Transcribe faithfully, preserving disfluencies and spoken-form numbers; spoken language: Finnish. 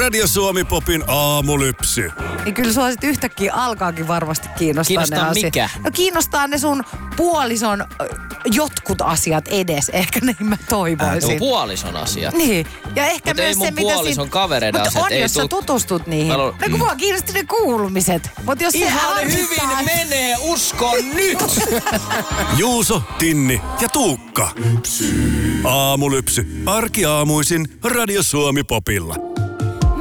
Radio Suomi Popin aamulypsy. Niin kyllä sua sit yhtäkkiä alkaakin varmasti kiinnostaa Kiinnostaa ne asiat. mikä? No kiinnostaa ne sun puolison ö, jotkut asiat edes. Ehkä niin mä toivoisin. Mun puolison asiat. Niin. Ja ehkä Mut myös ei mun se, mitä puolison kavereiden Mutta asiat, on, ei jos sä tuu- tutustut niihin. Mä luulen- No kun mua kiinnosti ne kuulumiset. Mut jos se Ihan harmittaa, hyvin et- menee, uskon nyt! Juuso, Tinni ja Tuukka. Aamulypsy. Arkiaamuisin Radio Suomi Popilla.